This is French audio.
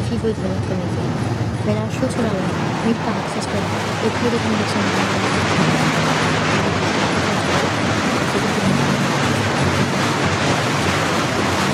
people cannot communicate. When our show chura gaya, meet the access पर एक मेरे connection